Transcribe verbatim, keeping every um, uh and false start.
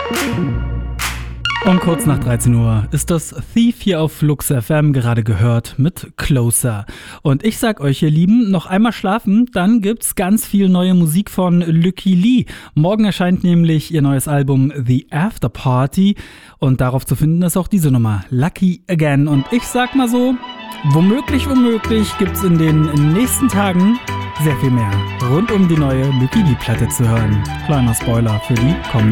Und kurz nach dreizehn Uhr ist das Thief hier auf Flux F M gerade gehört mit Closer. Und ich sag euch, ihr Lieben, noch einmal schlafen, dann gibt's ganz viel neue Musik von Lykke Li. Morgen erscheint nämlich ihr neues Album The After Party und darauf zu finden ist auch diese Nummer, Lucky Again. Und ich sag mal so, womöglich, womöglich gibt's in den nächsten Tagen sehr viel mehr rund um die neue Lykke Li Platte zu hören. Kleiner Spoiler für die kommende